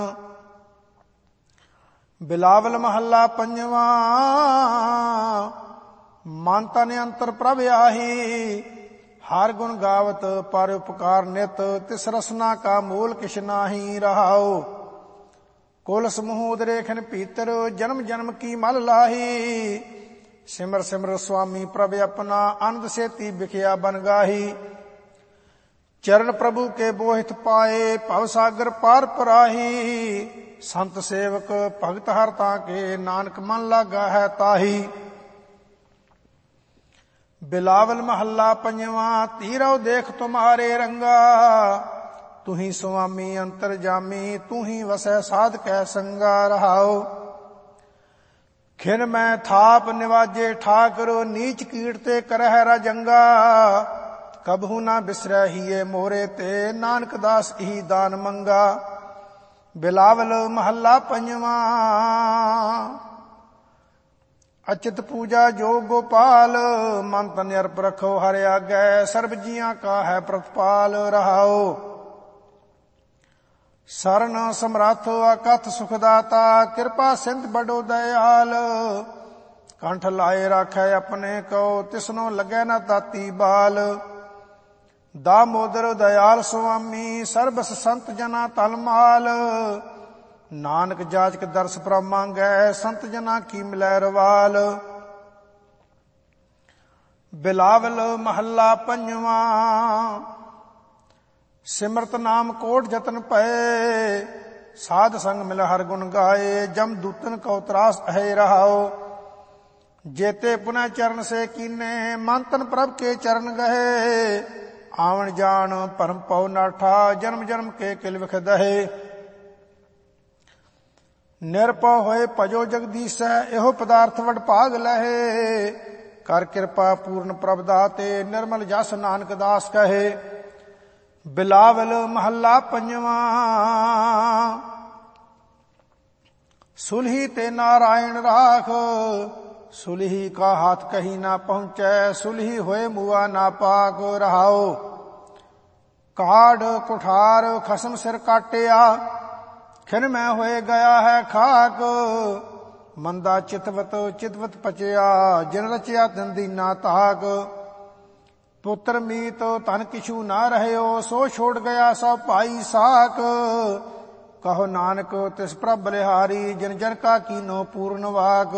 ਬਿਲਾਵਲ ਮਹੱਲਾ ਪੰਜਵਾਂ। ਮਨ ਤਨ ਅੰਤਰ ਪ੍ਰਭ ਆਹੀ, ਹਰ ਗੁਣ ਗਾਵਤ ਪਰ ਉਪਕਾਰ ਨਿਤ, ਤਿਸ ਰਸਨਾ ਕਾ ਮੂਲ ਕਿਛ ਨਾਹੀ ਰਹਾਉ। ਕੁਲ ਸਮੂਹ ਉਦਰੇਖਨ ਭੀਤਰ, ਜਨਮ ਜਨਮ ਕੀ ਮਲ ਲਾਹੀ। ਸਿਮਰ ਸਿਮਰ ਸੁਆਮੀ ਪ੍ਰਭ ਆਪਣਾ, ਆਨੰਦ ਸੇਤੀ ਬਿਖਿਆ ਬਨ ਗਾਹੀ। ਚਰਨ ਪ੍ਰਭੂ ਕੇ ਬੋਹਿਤ ਪਾਏ, ਭਵ ਸਾਗਰ ਪਾਰ ਪਰਾਹੀ। ਸੰਤ ਸੇਵਕ ਭਗਤ ਹਰ ਤਾਂ ਕੇ, ਨਾਨਕ ਮਨ ਲਾਗਾ ਹੈ ਤਾਹੀ। ਬਿਲਾਵਲ ਮਹੱਲਾ ਪੰਜਵਾਂ। ਧੀਰਉ ਦੇਖ ਤੁਮਾਰੇ ਰੰਗਾ, ਤੁਹੀ ਸੁਆਮੀ ਅੰਤਰ ਜਾਮੀ, ਤੂਹੀ ਵਸੈ ਸਾਧ ਕੈ ਸੰਗਾ ਰਹਾਉ। ਖਿਨ ਮੈਂ ਥਾਪ ਨਿਵਾਜੇ ਠਾਕੁਰ, ਨੀਚ ਕੀਟ ਤੇ ਕਰਹਿ ਰਾਜੰਗਾ। ਕਬਹੂ ਨਾ ਬਿਸਰੈ ਹੀਏ ਮੋਰੇ ਤੇ, ਨਾਨਕ ਦਾਸ ਇਹੀ ਦਾਨ ਮੰਗਾ। ਬਿਲਾਵਲ ਮਹੱਲਾ ਪੰਜਵਾਂ। ਅਚਿਤ ਪੂਜਾ ਜੋਗ ਗੋਪਾਲ, ਮਨ ਤਨ ਅਰਪ ਰਖੋ ਹਰਿ ਆਗੈ। ਸਰਬ ਜੀਆਂ ਕਾ ਹੈ ਪ੍ਰਤਪਾਲ ਰਹਾਉ। ਸਰਨ ਸਮਰੱਥ ਅਕਥ ਸੁਖ ਦਾਤਾ, ਕਿਰਪਾ ਸਿੰਧ ਬੜੋ ਦਇਆਲ। ਕੰਠ ਲਾਏ ਰਾਖੈ ਆਪਣੇ ਕੋ, ਤਿਸਨੋ ਲੱਗੈ ਨਾ ਤਾਤੀ ਬਾਲ। ਦਾਮੋਦਰ ਦਇਆਲ ਸੁਆਮੀ, ਸਰਬਸ ਸੰਤ ਜਨਾ ਤਲਮਾਲ। ਨਾਨਕ ਜਾਚਕ ਦਰਸ ਪ੍ਰਭ ਮੰਗੈ, ਸੰਤ ਜਨਾ ਕੀ ਮਿਲੈ ਰਵਾਲ। ਬਿਲਾਵਲ ਮਹੱਲਾ ਪੰਜਵਾਂ। ਸਿਮਰਤ ਨਾਮ ਕੋਟ ਜਤਨ ਪਏ, ਸਾਧ ਸੰਗ ਮਿਲ ਹਰ ਗੁਣ ਗਾਏ। ਜਮ ਦੂਤਨ ਕਉ ਤਰਾਸ ਹੈ ਰਹਾਉ, ਜੇਤੇ ਪੁਨः ਚਰਨ ਸੇ ਕੀਨੇ। ਮਨ ਤਨ ਪ੍ਰਭ ਕੇ ਚਰਨ ਗਏ, ਆਵਣ ਜਾਣ ਭਰਮ ਪਉ ਨਾਠਾ। ਜਨਮ ਜਨਮ ਕੇ ਕਿਲ ਵਿਖ ਦਹੇ। ਨਿਰਭਉ ਹੋਏ ਭਜੋ ਜਗਦੀਸੈ, ਇਹੋ ਪਦਾਰਥ ਵਡ ਭਾਗ ਲਹੇ। ਕਰ ਕਿਰਪਾ ਪੂਰਨ ਪ੍ਰਭ ਦਾਤੇ, ਨਿਰਮਲ ਜਸ ਨਾਨਕ ਦਾਸ ਕਹੇ। ਬਿਲਾਵਲ ਮਹੱਲਾ ਪੰਜਵਾਂ। ਸੁਲਹੀ ਤੇ ਨਾਰਾਇਣ ਰਾਖ, ਸੁਲਹੀ ਕਾ ਹਾਥ ਕਹੀ ਨਾ ਪਹੁੰਚੈ। ਸੁਲਹੀ ਹੋਏ ਮੁਆ ਨਾ ਪਾਕ ਰਹਾਉ। ਕਾਢ ਕੁਠਾਰ ਖਸਮ ਸਿਰ ਕਾਟਿਆ, ਖਿਨ ਮੈਂ ਹੋਏ ਗਿਆ ਹੈ ਖਾਕ। ਮੰਦਾ ਚਿਤਵਤ ਪਚਿਆ, ਜਿਨ ਰਚਿਆ ਤਿਨ ਦੀਨਾ ਤਾਕ। ਪੁੱਤਰ ਮੀਤ ਧਨ ਕਿਛੂ ਨਾ ਰਹਿਓ, ਸੋ ਛੋੜ ਗਿਆ ਸਭ ਭਾਈ ਸਾਕ। ਕਹੋ ਨਾਨਕ ਤਿਸ ਪ੍ਰਭ ਬਲਿਹਾਰੀ, ਜਿਨ ਜਨ ਕਾ ਕੀਨੋ ਪੂਰਨ ਵਾਕ।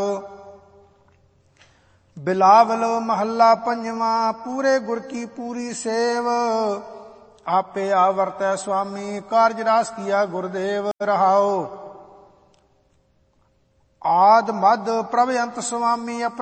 ਬਿਲਾਵਲ ਮਹੱਲਾ ਪੰਜਵਾਂ। ਪੂਰੇ ਗੁਰ ਕੀ ਪੂਰੀ ਸੇਵ, ਆਪੇ ਆਵਰਤੈ ਸੁਆਮੀ। ਕਾਰਜ ਰਾਸ ਕੀਆ ਗੁਰਦੇਵ ਰਹਾਉ। ਆਦ ਮਦ ਪ੍ਰਭ ਅੰਤ ਸੁਆਮੀ,